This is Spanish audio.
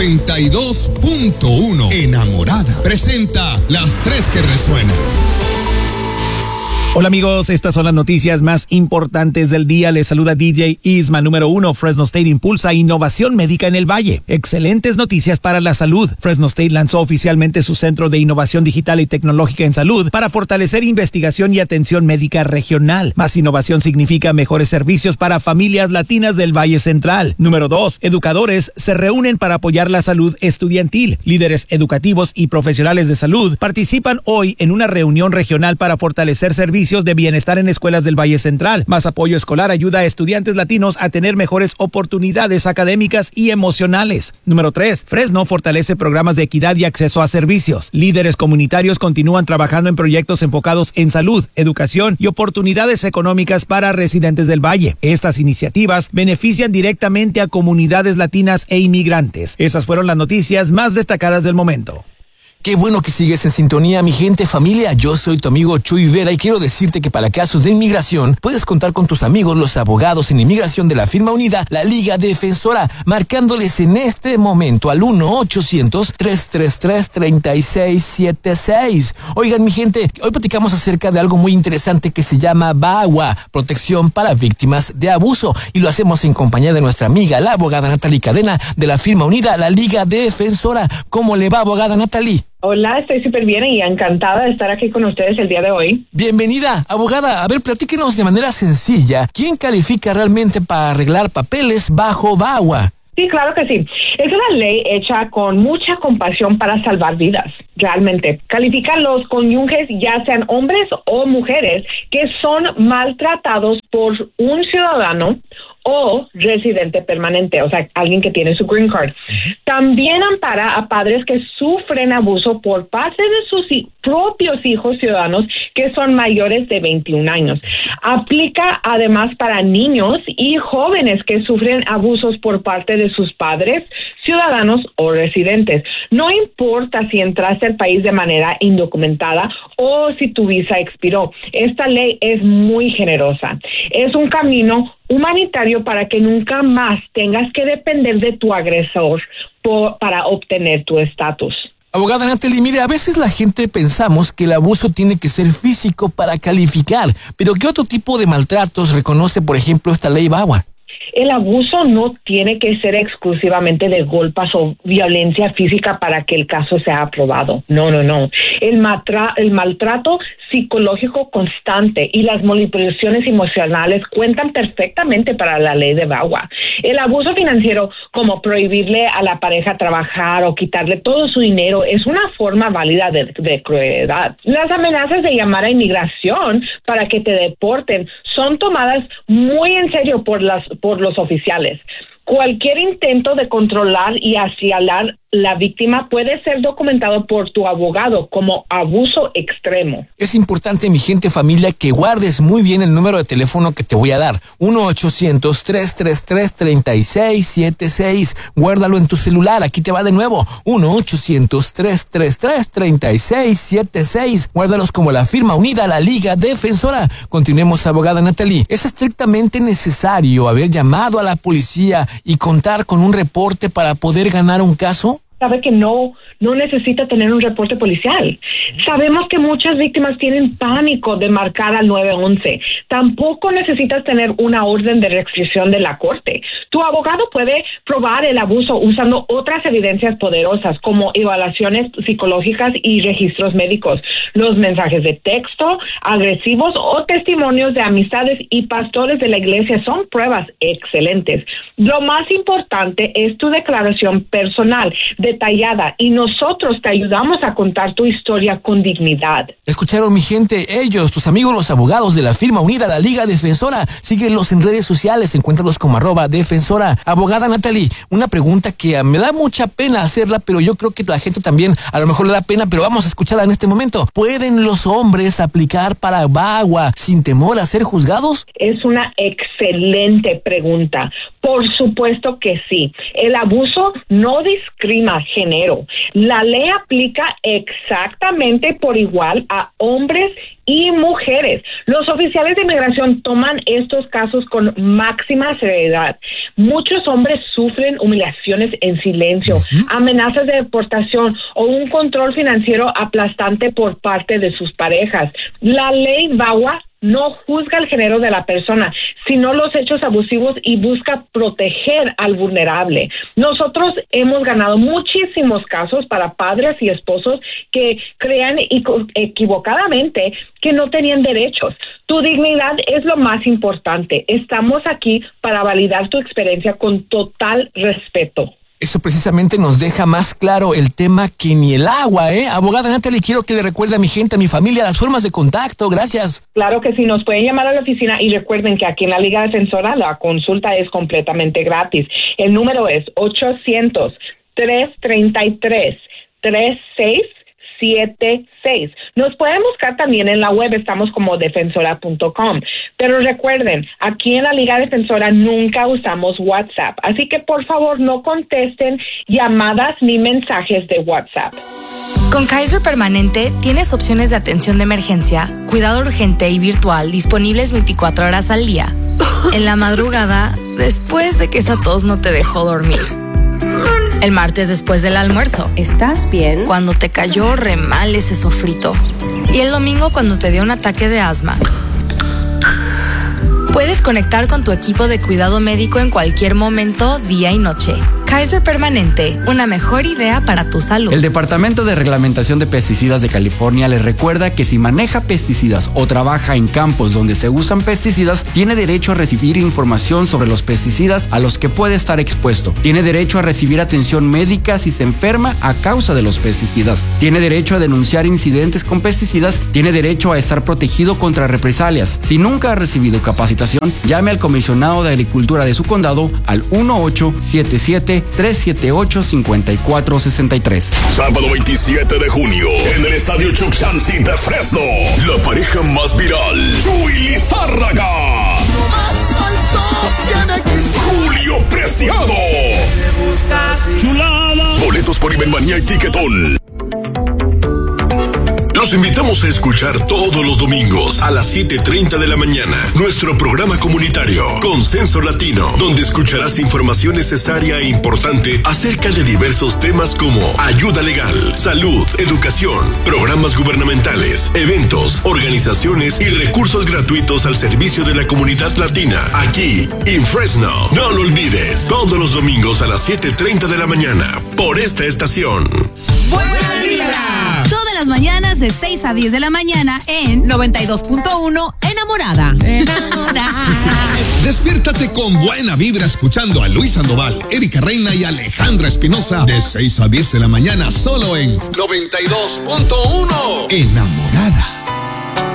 92.1 Enamorada presenta las tres que resuenan. Hola amigos, estas son las noticias más importantes del día. Les saluda DJ Isma. Número 1, Fresno State impulsa innovación médica en el Valle. Excelentes noticias para la salud. Fresno State lanzó oficialmente su Centro de Innovación Digital y Tecnológica en Salud para fortalecer investigación y atención médica regional. Más innovación significa mejores servicios para familias latinas del Valle Central. Número 2, educadores se reúnen para apoyar la salud estudiantil. Líderes educativos y profesionales de salud participan hoy en una reunión regional para fortalecer servicios de bienestar en escuelas del Valle Central. Más apoyo escolar ayuda a estudiantes latinos a tener mejores oportunidades académicas y emocionales. Número 3, Fresno fortalece programas de equidad y acceso a servicios. Líderes comunitarios continúan trabajando en proyectos enfocados en salud, educación y oportunidades económicas para residentes del Valle. Estas iniciativas benefician directamente a comunidades latinas e inmigrantes. Esas fueron las noticias más destacadas del momento. Qué bueno que sigues en sintonía, mi gente, familia. Yo soy tu amigo Chuy Vera y quiero decirte que para casos de inmigración puedes contar con tus amigos, los abogados en inmigración de la firma unida, la Liga Defensora, marcándoles en este momento al 1-800-333-3676. Oigan, mi gente, hoy platicamos acerca de algo muy interesante que se llama VAWA, protección para víctimas de abuso, y lo hacemos en compañía de nuestra amiga, la abogada Natalie Cadena, de la firma unida, la Liga Defensora. ¿Cómo le va, abogada Natalie? Hola, estoy súper bien y encantada de estar aquí con ustedes el día de hoy. Bienvenida, abogada. A ver, platíquenos de manera sencilla. ¿Quién califica realmente para arreglar papeles bajo VAWA? Sí, claro que sí. Es una ley hecha con mucha compasión para salvar vidas. Realmente, califican los cónyuges, ya sean hombres o mujeres, que son maltratados por un ciudadano o residente permanente, o sea, alguien que tiene su green card. También ampara a padres que sufren abuso por parte de sus propios hijos ciudadanos que son mayores de 21 años. Aplica además para niños y jóvenes que sufren abusos por parte de sus padres, ciudadanos o residentes. No importa si entraste al país de manera indocumentada o si tu visa expiró. Esta ley es muy generosa. Es un camino humanitario para que nunca más tengas que depender de tu agresor para obtener tu estatus. Abogada Natalie, mire, a veces la gente pensamos que el abuso tiene que ser físico para calificar, pero ¿qué otro tipo de maltratos reconoce, por ejemplo, esta ley VAWA? El abuso no tiene que ser exclusivamente de golpes o violencia física para que el caso sea aprobado. No. El maltrato psicológico constante y las manipulaciones emocionales cuentan perfectamente para la ley de VAWA. El abuso financiero, como prohibirle a la pareja trabajar o quitarle todo su dinero, es una forma válida de crueldad. Las amenazas de llamar a inmigración para que te deporten son tomadas muy en serio por los oficiales. Cualquier intento de controlar y acialar la víctima puede ser documentado por tu abogado como abuso extremo. Es importante, mi gente, familia, que guardes muy bien el número de teléfono que te voy a dar. 1-800-333-3676. Guárdalo en tu celular. Aquí te va de nuevo. 1-800-333-3676. Guárdalos como la firma unida, la Liga Defensora. Continuemos, abogada Natalie. ¿Es estrictamente necesario haber llamado a la policía y contar con un reporte para poder ganar un caso? Sabe que no necesita tener un reporte policial. Sabemos que muchas víctimas tienen pánico de marcar al 911. Tampoco necesitas tener una orden de restricción de la corte. Tu abogado puede probar el abuso usando otras evidencias poderosas como evaluaciones psicológicas y registros médicos, los mensajes de texto agresivos o testimonios de amistades y pastores de la iglesia son pruebas excelentes. Lo más importante es tu declaración personal, detallada, y nosotros te ayudamos a contar tu historia con dignidad. Escucharon, mi gente, ellos, tus amigos, los abogados de la firma unida, la Liga Defensora. Síguelos en redes sociales, encuéntralos como @defensora. Abogada Natalie, una pregunta que me da mucha pena hacerla, pero yo creo que la gente también a lo mejor le da pena, pero vamos a escucharla en este momento. ¿Pueden los hombres aplicar para VAWA sin temor a ser juzgados? Es una excelente pregunta. Por supuesto que sí. El abuso no discrimina género. La ley aplica exactamente por igual a hombres y mujeres. Los oficiales de inmigración toman estos casos con máxima seriedad. Muchos hombres sufren humillaciones en silencio, amenazas de deportación o un control financiero aplastante por parte de sus parejas. La ley VAWA no juzga el género de la persona, sino los hechos abusivos y busca proteger al vulnerable. Nosotros hemos ganado muchísimos casos para padres y esposos que crean equivocadamente que no tenían derechos. Tu dignidad es lo más importante. Estamos aquí para validar tu experiencia con total respeto. Eso precisamente nos deja más claro el tema que ni el agua, ¿eh? Abogada Natalie, quiero que le recuerde a mi gente, a mi familia, las formas de contacto. Gracias. Claro que sí, nos pueden llamar a la oficina y recuerden que aquí en la Liga Defensora la consulta es completamente gratis. El número es 800-333-3676. Nos pueden buscar también en la web, estamos como defensora.com. Pero recuerden, aquí en la Liga Defensora nunca usamos WhatsApp, así que por favor no contesten llamadas ni mensajes de WhatsApp. Con Kaiser Permanente tienes opciones de atención de emergencia, cuidado urgente y virtual disponibles 24 horas al día. En la madrugada, después de que esa tos no te dejó dormir. El martes después del almuerzo. ¿Estás bien? Cuando te cayó re mal ese sofrito. Y el domingo cuando te dio un ataque de asma. Puedes conectar con tu equipo de cuidado médico en cualquier momento, día y noche. Kaiser Permanente, una mejor idea para tu salud. El Departamento de Reglamentación de Pesticidas de California le recuerda que si maneja pesticidas o trabaja en campos donde se usan pesticidas, tiene derecho a recibir información sobre los pesticidas a los que puede estar expuesto. Tiene derecho a recibir atención médica si se enferma a causa de los pesticidas. Tiene derecho a denunciar incidentes con pesticidas. Tiene derecho a estar protegido contra represalias. Si nunca ha recibido capacitación, llame al comisionado de Agricultura de su condado al 1877-378-5463. Sábado 27 de junio, en el Estadio Chuxansi de Fresno, la pareja más viral, Chuy Lizárraga, Julio Preciado. ¡Chulada! Boletos por Ibermanía y Tiquetón. Los invitamos a escuchar todos los domingos a las 7:30 de la mañana nuestro programa comunitario Consenso Latino, donde escucharás información necesaria e importante acerca de diversos temas como ayuda legal, salud, educación, programas gubernamentales, eventos, organizaciones y recursos gratuitos al servicio de la comunidad latina, aquí en Fresno. No lo olvides, todos los domingos a las 7:30 de la mañana, por esta estación. ¡Buena vibra! Todas las mañanas de 6 a 10 de la mañana en 92.1 Enamorada. Despiértate con buena vibra escuchando a Luis Sandoval, Erika Reina y Alejandra Espinosa de 6 a 10 de la mañana solo en 92.1 Enamorada.